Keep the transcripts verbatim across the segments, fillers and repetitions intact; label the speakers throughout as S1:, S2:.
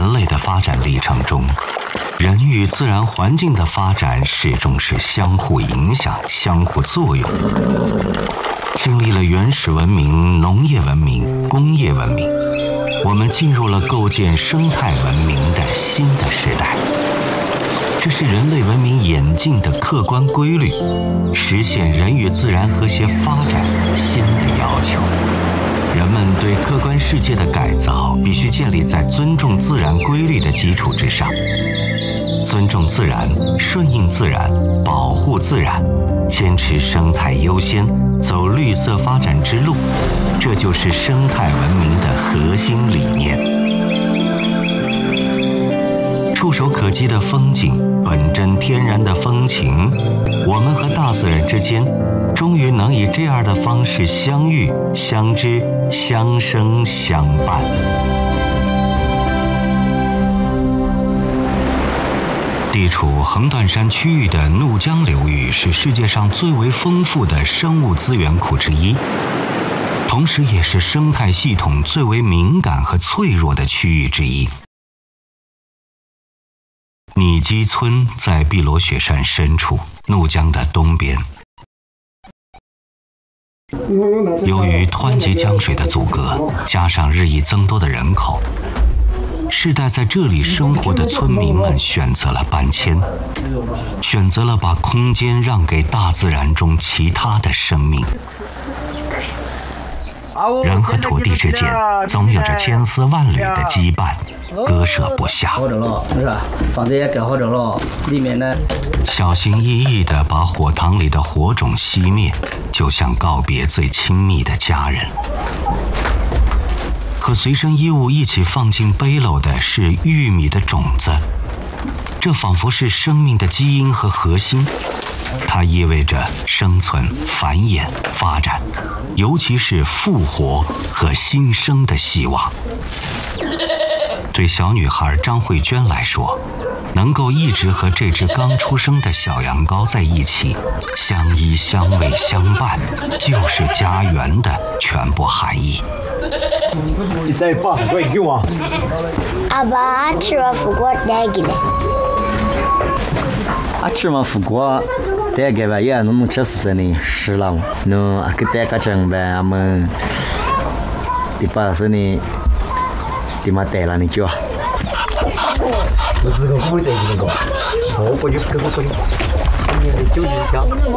S1: 人类的发展历程中，人与自然环境的发展始终是相互影响、相互作用。经历了原始文明、农业文明、工业文明，我们进入了构建生态文明的新的时代。这是人类文明演进的客观规律，实现人与自然和谐发展新的要求。人们对客观世界的改造必须建立在尊重自然规律的基础之上。尊重自然，顺应自然，保护自然，坚持生态优先，走绿色发展之路，这就是生态文明的核心理念。触手可及的风景，本真天然的风情，我们和大自然之间终于能以这样的方式相遇、相知、相生相伴。地处横断山区域的怒江流域是世界上最为丰富的生物资源库之一，同时也是生态系统最为敏感和脆弱的区域之一。拟基村在碧螺雪山深处，怒江的东边。由于湍急江水的阻隔，加上日益增多的人口，世代在这里生活的村民们选择了搬迁，选择了把空间让给大自然中其他的生命。人和土地之间总有着千丝万缕的羁绊，割舍不下。
S2: 好整了，是吧？房子也盖好整了，里面呢，
S1: 小心翼翼地把火塘里的火种熄灭，就像告别最亲密的家人。和随身衣物一起放进背篓的是玉米的种子，这仿佛是生命的基因和核心，它意味着生存、繁衍、发展，尤其是复活和新生的希望。对小女孩张慧娟来说，能够一直和这只刚出生的小羊羔在一起，相依相偎相伴，就是家园的全部含义。
S3: 你再放很贵给我。
S4: 阿爸吃完火锅带给来。
S2: 啊，吃完火锅带给吧，也能能吃死你吃了，能啊给带个整呗，俺们第八是你第嘛带了你就。
S3: 我是个不带这个，我过去跟我过去，你得纠结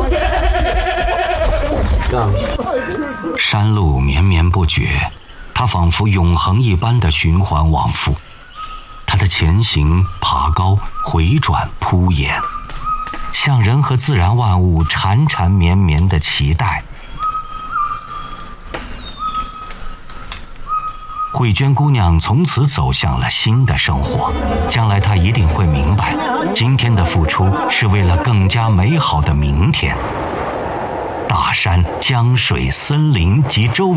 S3: 一下。
S1: 山路绵绵不绝，它仿佛永恒一般的循环往复。它的前行、爬高、回转、铺延，向人和自然万物缠缠绵绵的期待。慧娟姑娘从此走向了新的生活，将来她一定会明白，今天的付出是为了更加美好的明天。大山、江水、森林及周围